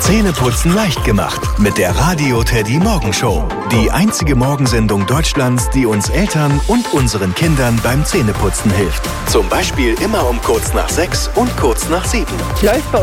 Zähneputzen leicht gemacht mit der Radio Teddy Morgenshow. Die einzige Morgensendung Deutschlands, die uns Eltern und unseren Kindern beim Zähneputzen hilft. Zum Beispiel immer um kurz nach 6 und kurz nach 7. Läuft bei